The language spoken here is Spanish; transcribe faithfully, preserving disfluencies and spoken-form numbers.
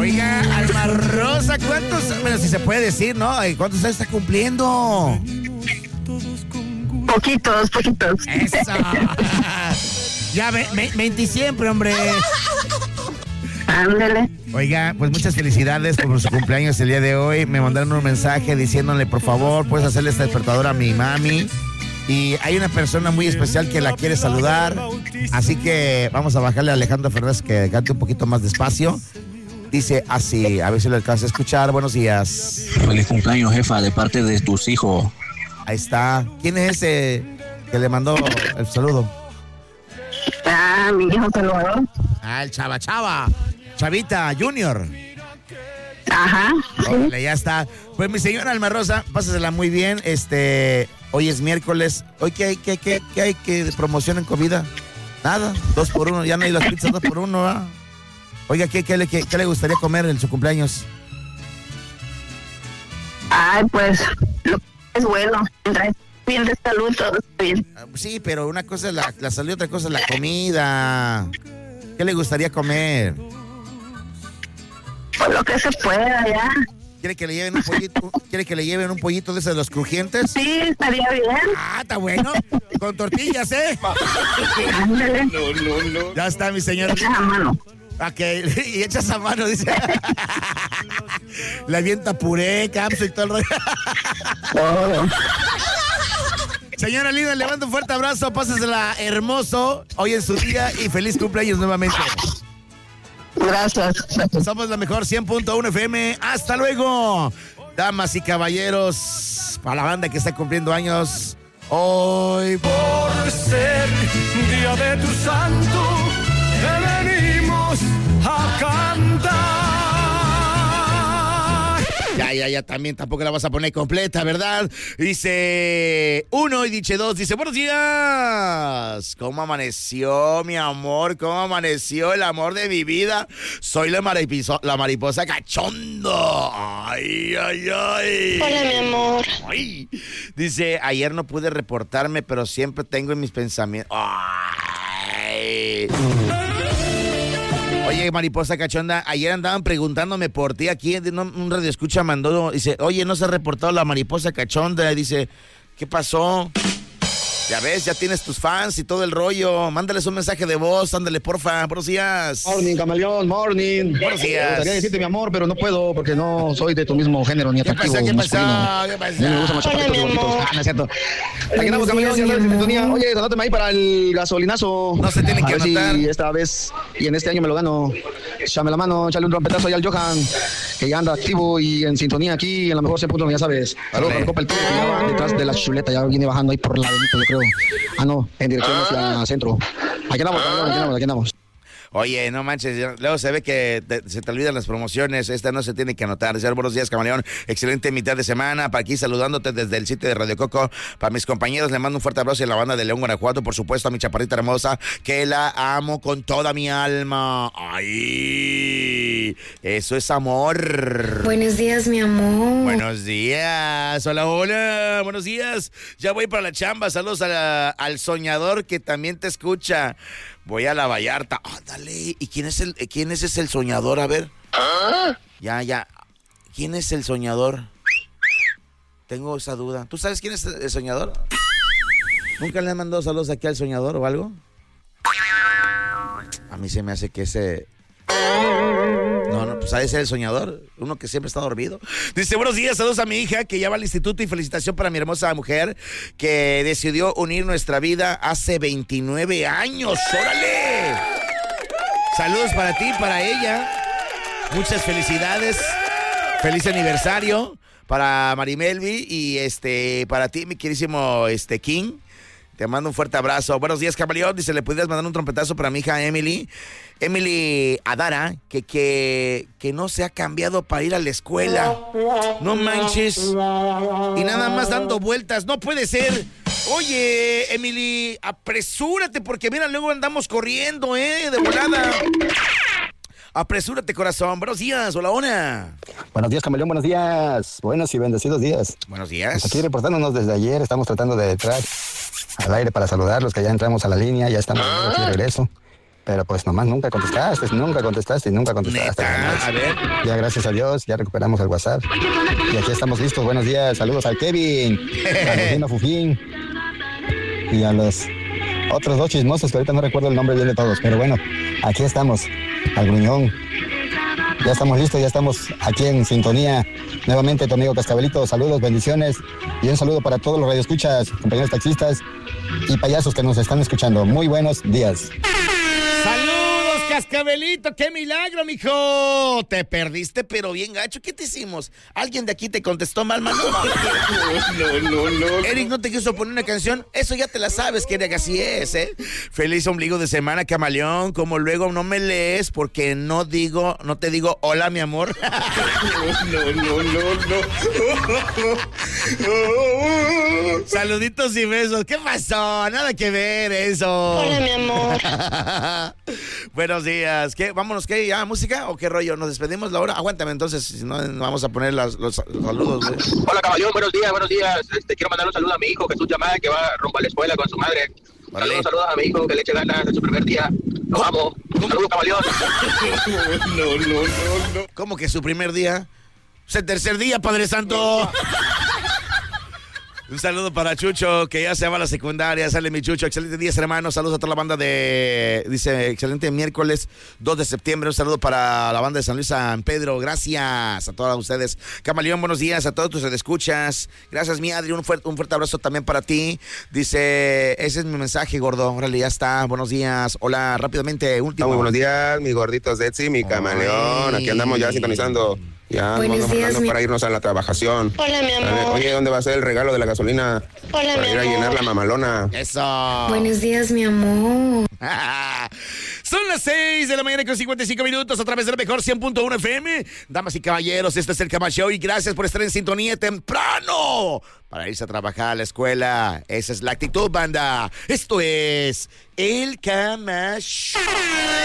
Oiga, Alma Rosa, ¿cuántos, bueno, si se puede decir, ¿no? ¿Cuántos años está cumpliendo? Poquitos, poquitos. Eso. Ya, me, me, veinte siempre, hombre. Ándale. Oiga, pues muchas felicidades por su cumpleaños el día de hoy. Me mandaron un mensaje diciéndole, por favor, puedes hacerle esta despertadora a mi mami. Y hay una persona muy especial que la quiere saludar. Así que vamos a bajarle a Alejandro Fernández que cante un poquito más despacio. Dice así, a ver si lo alcanza a escuchar. Buenos días. Feliz cumpleaños, jefa, de parte de tus hijos. Ahí está. ¿Quién es ese que le mandó el saludo? Ah, mi hijo Salvador. Ah, el Chava Chava. Chavita Junior. Ajá. Órale, ya está. Pues mi señora Alma Rosa, pásasela muy bien. Este, hoy es miércoles. Hoy qué hay, qué, qué, qué hay que promoción en comida. Nada, dos por uno. Ya no hay las pizzas dos por uno, ¿verdad? Oiga, ¿qué, qué, qué, qué le gustaría comer en su cumpleaños? Ay, pues, lo que es bueno. Mientras bien de salud, todo está bien. Sí, pero una cosa es la, la salud y otra cosa es la comida. ¿Qué le gustaría comer? Pues lo que se pueda, ya. ¿Quiere que le lleven un pollito? ¿Quiere que le lleven un pollito de esos de los crujientes? Sí, estaría bien. Ah, está bueno. Con tortillas, ¿eh? Ándale. No, no, no. Ya está, mi señora. Echas a mano. Ok, y echas a mano, dice. Le avienta puré, capsu y todo el rollo. Oh. Señora linda, le mando un fuerte abrazo, pásesela hermoso hoy en su día y feliz cumpleaños nuevamente. Gracias. Somos la mejor cien punto uno F M. Hasta luego. Damas y caballeros, para la banda que está cumpliendo años hoy. Por ser día de tu santo, te venimos a cantar. Ya, ya, ya, también tampoco la vas a poner completa, ¿verdad? Dice uno y dice dos, dice, buenos días. ¿Cómo amaneció, mi amor? ¿Cómo amaneció el amor de mi vida? Soy la mariposa, la mariposa cachondo. Ay, ay, ay. Hola, mi amor. Ay. Dice, ayer no pude reportarme, pero siempre tengo en mis pensamientos. Ay. Oye, mariposa cachonda, ayer andaban preguntándome por ti aquí, un radio escucha mandó, dice, oye, no se ha reportado la mariposa cachonda, y dice, ¿qué pasó? Ya ves, ya tienes tus fans y todo el rollo, mándales un mensaje de voz, ándale, porfa, buenos días. Morning, camaleón, morning. Buenos días. Me gustaría decirte mi amor, pero no puedo porque no soy de tu mismo género ni atractivo. ¿Qué pasó? ¿Qué pasó? ¿Qué pasó? Me gustan los chaparritos bonitos. Ah, no es cierto. Aquí andamos, camaleón, ya sabes, en sintonía. Oye, anótame ahí para el gasolinazo. No se tienen que a ver anotar. si esta vez y en este año me lo gano. Échame la mano, échale un trompetazo ahí al Johan, que ya anda activo y en sintonía aquí en la mejor cien punto uno, ya sabes. Saludos para el Copa El Toro, que ya va detrás de la chuleta, ya viene bajando ahí por la Benito, yo creo. Ah, no, en dirección hacia centro. Aquí andamos, camaleón, aquí andamos, aquí andamos. Oye, no manches, luego se ve que te, se te olvidan las promociones, esta no se tiene que anotar. Dice, buenos días, camaleón, excelente mitad de semana, para aquí saludándote desde el sitio de Radio Coco, para mis compañeros le mando un fuerte abrazo a la banda de León, Guanajuato, por supuesto a mi chaparrita hermosa, que la amo con toda mi alma. ¡Ay! Eso es amor. Buenos días, mi amor. Buenos días, hola, hola, buenos días, ya voy para la chamba, saludos a la, al soñador que también te escucha. Voy a la Vallarta. Ándale. Oh, ¿y quién es el quién es ese el soñador? A ver. ¿Ah? Ya, ya. ¿Quién es el soñador? Tengo esa duda. ¿Tú sabes quién es el soñador? ¿Nunca le han mandado saludos aquí al soñador o algo? A mí se me hace que ese... No, no, pues ha de ser el soñador, uno que siempre está dormido. Dice, buenos días, saludos a mi hija que ya va al instituto y felicitación para mi hermosa mujer que decidió unir nuestra vida hace veintinueve años. ¡Órale! Saludos para ti, para ella. Muchas felicidades. Feliz aniversario para Marimelvi y este para ti, mi queridísimo este King. Te mando un fuerte abrazo. Buenos días, camaleón. Dice, ¿le pudieras mandar un trompetazo para mi hija Emily? Emily Adara, que, que, que no se ha cambiado para ir a la escuela. No manches. Y nada más dando vueltas. No puede ser. Oye, Emily, apresúrate porque mira, luego andamos corriendo, ¿eh? De volada. Apresúrate, corazón. Buenos días. Hola, hola. Buenos días, camaleón. Buenos días. Buenos y bendecidos días. Buenos días. Pues aquí reportándonos desde ayer. Estamos tratando de entrar al aire para saludarlos, que ya entramos a la línea. Ya estamos aquí de regreso. pero pues nomás nunca contestaste, nunca contestaste y nunca contestaste. ¿Neta? A ver. Ya gracias a Dios, ya recuperamos el WhatsApp. Y aquí estamos listos. Buenos días, saludos al Kevin, a Rosina Fufín y a los otros dos chismosos que ahorita no recuerdo el nombre bien de todos, pero bueno, aquí estamos, al Gruñón. Ya estamos listos, ya estamos aquí en sintonía. Nuevamente tu amigo Cascabelito, saludos, bendiciones y un saludo para todos los radioescuchas, compañeros taxistas y payasos que nos están escuchando. Muy buenos días. ¡Saludos, Cascabelito! ¡Qué milagro, mijo! Te perdiste, pero bien gacho. ¿Qué te hicimos? ¿Alguien de aquí te contestó mal, mano? No, no, no. Eric no te quiso poner una canción. Eso ya te la sabes, que Eric así es, ¿eh? Feliz ombligo de semana, camaleón. Como luego no me lees porque no digo, no te digo hola, mi amor. No, no, no, no. Saluditos y besos. ¿Qué pasó? Nada que ver eso. Hola, mi amor. Buenos días. ¿Qué? Vámonos, ¿qué? ¿Ya música o qué rollo? ¿Nos despedimos la hora? Aguántame entonces, si no vamos a poner las, los, los saludos, güey. Hola, caballón, buenos días, buenos días. Este, quiero mandar un saludo a mi hijo Jesús Yamal, que va rumbo a la escuela con su madre. Vale. Saludos, saludos a mi hijo, que le eche ganas en su primer día. Lo amo. Saludos, caballón. No, no, no, no. ¿Cómo que su primer día? Es el tercer día, Padre Santo. Un saludo para Chucho, que ya se va a la secundaria. Sale mi Chucho. Excelente día, hermano. Saludos a toda la banda de... Dice, excelente miércoles dos de septiembre. Un saludo para la banda de San Luis San Pedro. Gracias a todos ustedes. Camaleón, buenos días a todos tus escuchas. Gracias, mi Adri. Un fuerte, un fuerte abrazo también para ti. Dice, ese es mi mensaje, gordo. Órale, ya está. Buenos días. Hola, rápidamente, último. Muy buenos días, mis gorditos de Etsy, mi camaleón. Aquí andamos ya sintonizando. Ya Buenos vamos días, mi... para irnos a la trabajación. Hola, mi amor. Oye, ¿dónde va a ser el regalo de la gasolina? Hola, para mi ir amor. a llenar la mamalona. Eso. Buenos días, mi amor. Son las seis de la mañana con cincuenta y cinco minutos a través del mejor cien punto uno F M. Damas y caballeros, este es el Cama Show y gracias por estar en sintonía temprano para irse a trabajar a la escuela. Esa es la actitud, banda. Esto es el Cama Show.